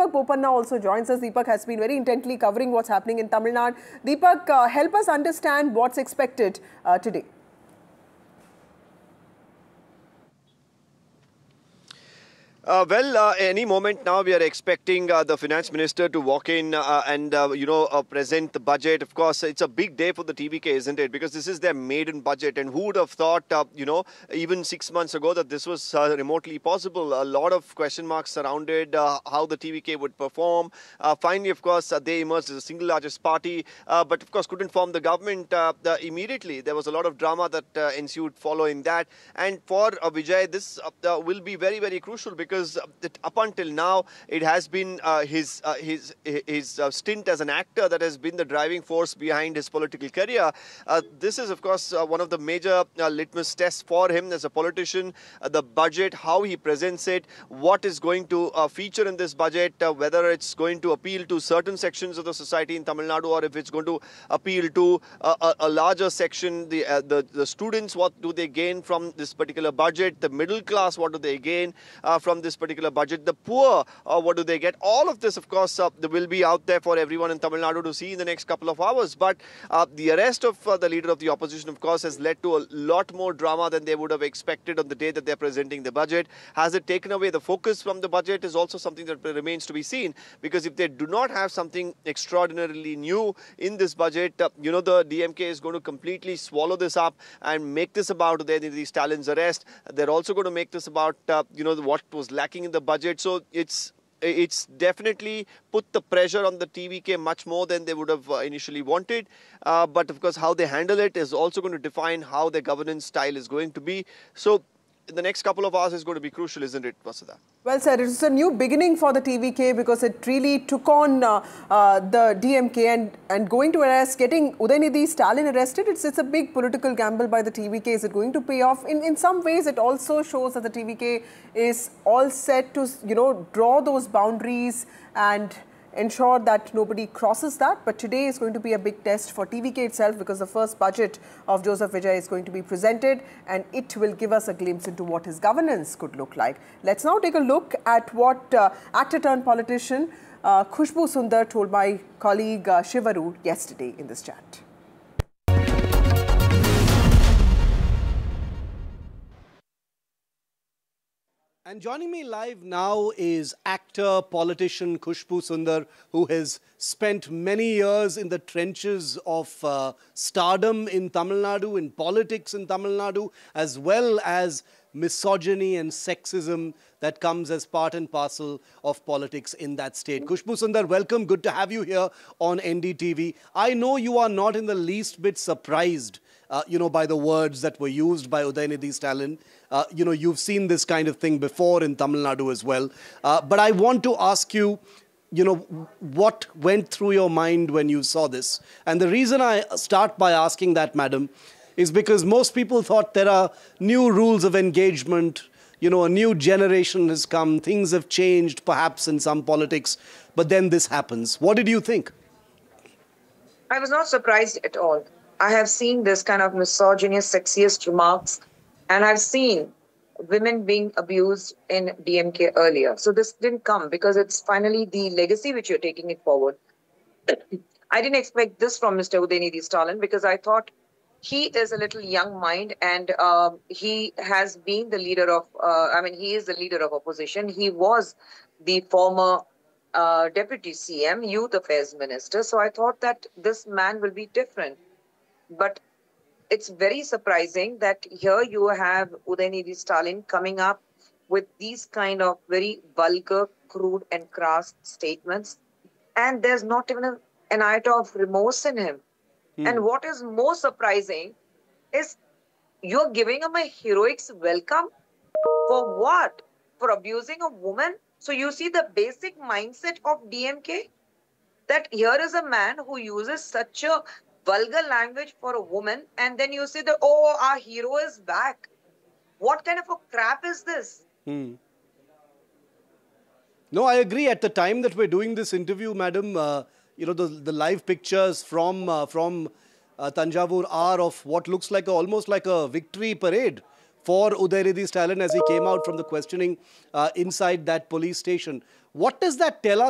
Deepak Bopanna also joins us. Deepak has been very intently covering what's happening in Tamil Nadu. Deepak, help us understand what's expected today. Any moment now we are expecting the finance minister to walk in and present the budget. Of course, it's a big day for the TVK, isn't it? Because this is their maiden budget, and who would have thought, even 6 months ago that this was remotely possible? A lot of question marks surrounded how the TVK would perform. Finally, of course, they emerged as the single largest party, but of course couldn't form the government immediately. There was a lot of drama that ensued following that, and for Vijay, this will be very, very crucial because up until now, it has been his stint as an actor that has been the driving force behind his political career. This is, of course, one of the major litmus tests for him as a politician. The budget, how he presents it, what is going to feature in this budget, whether it's going to appeal to certain sections of the society in Tamil Nadu or if it's going to appeal to a larger section. The students, what do they gain from this particular budget? The middle class, what do they gain from this particular budget? The poor, what do they get? All of this, of course, will be out there for everyone in Tamil Nadu to see in the next couple of hours. But the arrest of the leader of the opposition, of course, has led to a lot more drama than they would have expected on the day that they're presenting the budget. Has it taken away the focus from the budget is also something that remains to be seen. Because if they do not have something extraordinarily new in this budget, the DMK is going to completely swallow this up and make this about Udayanidhi Stalin's arrest. They're also going to make this about, what was lacking in the budget. So it's definitely put the pressure on the TVK much more than they would have initially wanted. But of course, how they handle it is also going to define how their governance style is going to be. So the next couple of hours is going to be crucial, isn't it, Vasudha? Well said. It's a new beginning for the TVK because it really took on the DMK and going to arrest, getting Udayanidhi Stalin arrested. It's a big political gamble by the TVK. Is it going to pay off? In some ways, it also shows that the TVK is all set to, draw those boundaries and ensure that nobody crosses that. But today is going to be a big test for TVK itself because the first budget of Joseph Vijay is going to be presented and it will give us a glimpse into what his governance could look like. Let's now take a look at what actor turned politician Khushbu Sundar told my colleague Shiv Arun yesterday in this chat. And joining me live now is actor, politician Khushbu Sundar, who has spent many years in the trenches of stardom in Tamil Nadu, in politics in Tamil Nadu, as well as misogyny and sexism that comes as part and parcel of politics in that state. Khushbu Sundar, welcome. Good to have you here on NDTV. I know you are not in the least bit surprised by the words that were used by Udayanidhi Stalin. You've seen this kind of thing before in Tamil Nadu as well. But I want to ask you, what went through your mind when you saw this? And the reason I start by asking that, madam, is because most people thought there are new rules of engagement, a new generation has come, things have changed perhaps in some politics, but then this happens. What did you think? I was not surprised at all. I have seen this kind of misogynist, sexist remarks, and I've seen women being abused in DMK earlier. So this didn't come because it's finally the legacy which you're taking it forward. I didn't expect this from Mr. Udayanidhi Stalin because I thought he is a little young mind and he has been the leader of, he is the leader of opposition. He was the former Deputy CM, Youth Affairs Minister. So I thought that this man will be different. But it's very surprising that here you have Udayanidhi Stalin coming up with these kind of very vulgar, crude and crass statements. And there's not even an iota of remorse in him. And what is more surprising is you're giving him a heroics welcome. For what? For abusing a woman? So you see the basic mindset of DMK? That here is a man who uses such a vulgar language for a woman, and then you say that, oh, our hero is back. What kind of a crap is this? No, I agree. At the time that we're doing this interview, madam, the live pictures from Tanjavur are of what looks like almost like a victory parade for Udayanidhi Stalin as he came out from the questioning inside that police station. What does that tell us?